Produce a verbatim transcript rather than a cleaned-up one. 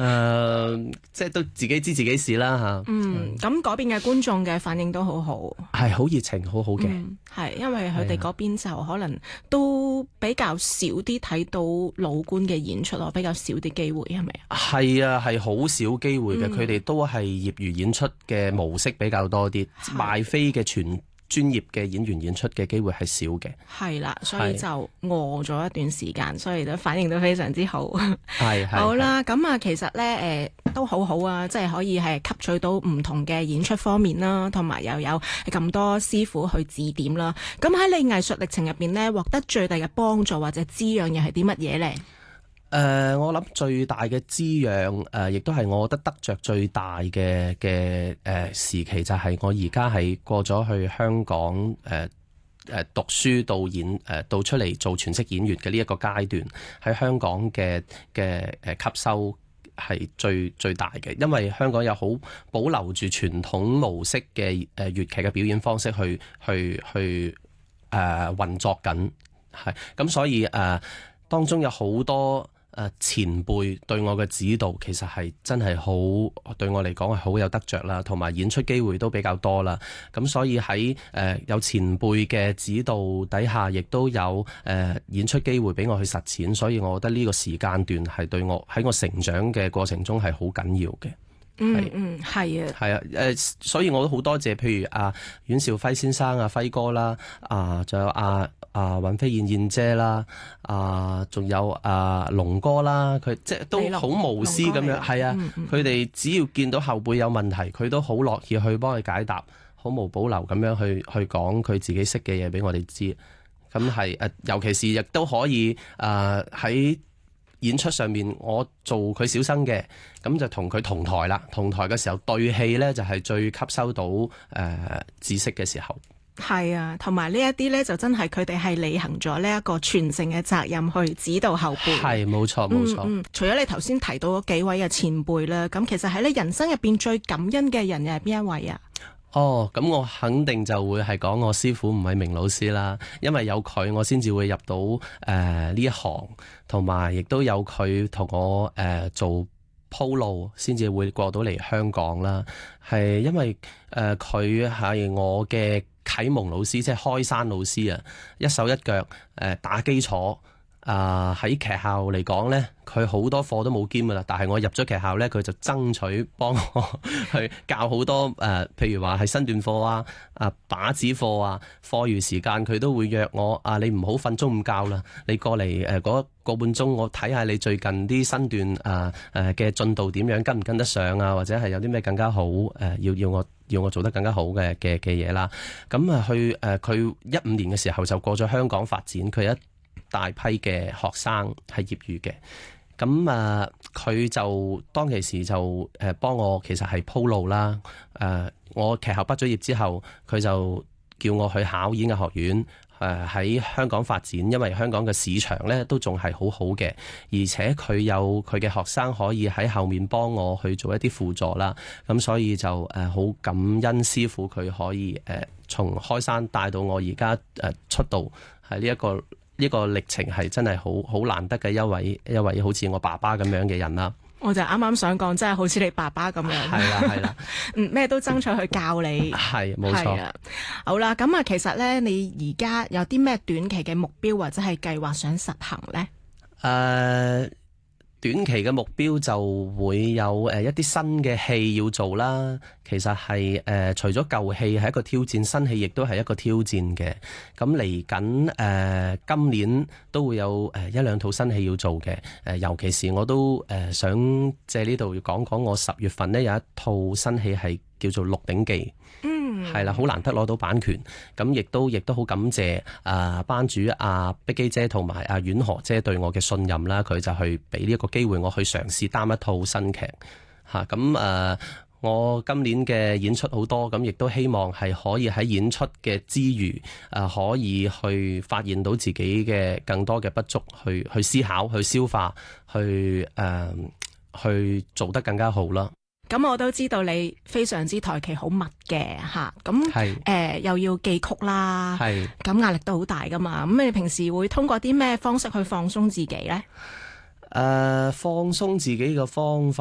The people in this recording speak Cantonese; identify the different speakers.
Speaker 1: 呃，即係都自己知自己事啦嚇。
Speaker 2: 嗯，咁嗰邊嘅觀眾嘅反應都好好，
Speaker 1: 係好熱情，好好嘅。
Speaker 2: 係、嗯、因為佢哋嗰邊就可能都比較少啲睇到老倌嘅演出咯，比較少啲機會係咪啊？係
Speaker 1: 啊，係好少機會嘅，佢哋、嗯、都係業餘演出嘅模式比較多啲，賣飛嘅全專業嘅演員演出嘅機會係少嘅。係
Speaker 2: 啦，所以就餓咗一段時間，所以都反應都非常之好。
Speaker 1: 係
Speaker 2: 好啦，咁啊，其實咧誒、呃、都好好啊，即係可以係吸取到唔同嘅演出方面啦，同埋又有咁多師傅去指點啦。咁喺你藝術歷程入邊咧，獲得最大嘅幫助或者滋養又係啲乜嘢咧？
Speaker 1: 誒、呃，我諗最大嘅滋養，誒、呃，亦都係我覺得得着最大嘅嘅誒時期，就係我而家係過咗去香港誒誒、呃、讀書到演誒、呃、到出嚟做全職演員嘅呢一個階段，喺香港嘅嘅誒吸收係最最大嘅，因為香港有好保留住傳統模式嘅誒粵劇嘅表演方式去去去誒、呃、運作緊，係咁，所以誒、呃、當中有好多。誒前輩對我嘅指導其實係真係好，對我嚟講係好有得着啦，同埋演出機會都比較多啦。咁所以喺誒、呃、有前輩嘅指導底下，亦都有誒、呃、演出機會俾我去實踐，所以我覺得呢個時間段係對我喺我成長嘅過程中係好緊要嘅。
Speaker 2: 嗯嗯，係啊，
Speaker 1: 係啊，誒，所以我都好多謝，譬如阿阮兆輝先生啊、輝哥啦，啊，仲有阿阿尹飛燕燕姐啦，啊，仲有阿龍哥啦，佢即係都好無私咁樣，係啊，佢哋只要見到後輩有問題，佢都好樂意去幫佢解答，好無保留咁樣去去講佢自己識嘅嘢俾我哋知，咁係誒，尤其是亦都可以誒喺。呃演出上面我做佢小生嘅，咁就同佢同台啦。同台嘅時候對戲呢，就係最吸收到誒、呃、知識嘅時候。
Speaker 2: 係啊，同埋呢一啲呢，就真係佢哋係履行咗呢一個傳承嘅責任，去指導後輩。
Speaker 1: 係冇錯冇錯。
Speaker 2: 嗯嗯、除咗你頭先提到嗰幾位嘅前輩啦，咁其實喺你人生入邊最感恩嘅人又係邊一位啊？
Speaker 1: 哦，咁我肯定就會係講我師傅吳偉明老師啦，因為有佢我先至會入到誒呢、呃、一行，同埋亦都有佢同我誒、呃、做鋪路，先至會過到嚟香港啦。係因為誒佢係我嘅啟蒙老師，即係開山老師啊，一手一腳誒、呃、打基礎。啊！喺、呃、劇校嚟講呢，佢好多課都冇兼噶啦。但係我入咗劇校呢，佢就爭取幫我去教好多誒、呃，譬如話係身段課啊、啊把子課啊，課餘時間佢都會約我啊，你唔好瞓中午覺啦，你過嚟誒嗰個半鐘，我睇下你最近啲身段啊誒嘅進度點樣，跟唔跟得上啊，或者係有啲咩更加好誒、呃，要要我要我做得更加好嘅嘅嘅嘢啦。咁啊去誒，佢一五年嘅時候就過咗香港發展，佢一大批嘅學生係業餘嘅，咁啊佢就當其時就誒幫我其實係鋪路啦。誒、呃、我劇校畢咗業之後，佢就叫我去考演藝學院，誒喺香港發展，因為香港嘅市場咧都仲係好好嘅，而且佢有佢嘅學生可以喺後面幫我去做一啲輔助啦。咁所以就誒好感恩師傅佢可以誒從開山帶到我而家誒出道係呢一個。呢個歷程係真係好好難得嘅一位一位好似我爸爸咁樣嘅人啦。
Speaker 2: 我就啱啱想講，真係好似你爸爸咁樣。
Speaker 1: 係啦係啦，
Speaker 2: 嗯，咩都爭取去教你。
Speaker 1: 係冇錯。
Speaker 2: 好啦，咁啊，其實咧，你而家有啲咩短期嘅目標或者係計劃想實行咧？誒、
Speaker 1: 呃。短期嘅目標就會有誒一啲新嘅戲要做啦。其實係誒、呃、除咗舊戲係一個挑戰，新戲亦都係一個挑戰嘅。咁嚟緊誒今年都會有誒一兩套新戲要做嘅。誒、呃、尤其是我都誒、呃、想借呢度要講講，我十月份呢有一套新戲係叫做《鹿鼎記》。嗯，係啦，好難得攞到版權，咁亦都亦都好感謝啊、呃、班主阿碧姬姐同埋阿婉荷姐對我嘅信任啦，佢就去俾呢一個機會我去嘗試擔一套新劇嚇，咁、啊、誒、呃、我今年嘅演出好多，咁亦都希望係可以喺演出嘅之餘，誒、呃、可以去發現到自己嘅更多嘅不足，去去思考、去消化、去誒、呃、去做得更加好啦。
Speaker 2: 咁我都知道你非常之台期好密嘅吓，咁誒、呃、又要記曲啦，咁壓力都好大噶嘛。咁你平時會通過啲咩方式去放鬆自己呢？
Speaker 1: 誒、呃，放鬆自己嘅方法。